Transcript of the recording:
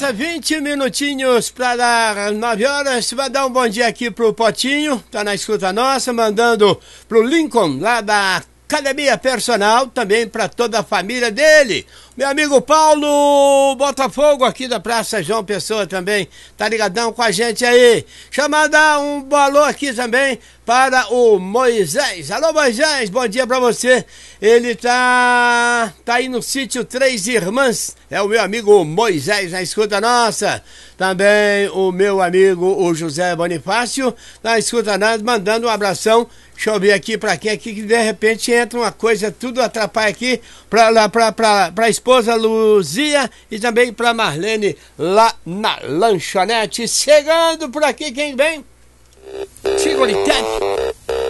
Falta 20 minutinhos para dar 9 horas. Vai dar um bom dia aqui pro Potinho, tá na escuta nossa, mandando pro Lincoln, lá da Academia Personal, também para toda a família dele. Meu amigo Paulo Botafogo, aqui da Praça João Pessoa também, tá ligadão com a gente aí. Deixa eu mandar um alô aqui também para o Moisés. Alô, Moisés, bom dia para você. Ele tá aí no sítio Três Irmãs. É o meu amigo Moisés, na escuta nossa. Também o meu amigo o José Bonifácio, na escuta nossa, mandando um abração. Deixa eu ver aqui pra quem aqui, que de repente entra uma coisa, tudo atrapalha aqui, pra esposa Luzia e também pra Marlene lá na lanchonete. Chegando por aqui, quem vem? Tigolitete.